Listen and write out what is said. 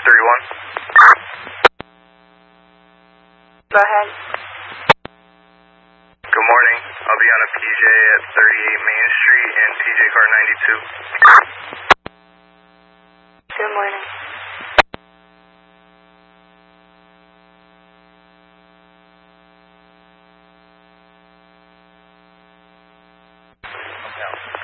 31. Go ahead. Good morning. I'll be on a PJ at 38 Main Street and PJ car 92. Good morning. Okay.